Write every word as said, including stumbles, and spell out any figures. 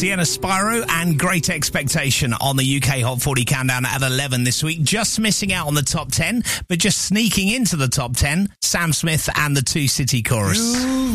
Sienna Spyro and Great Expectation on the U K Hot forty Countdown at eleven this week. Just missing out on the top ten, but just sneaking into the top ten, Sam Smith and the Two City Chorus.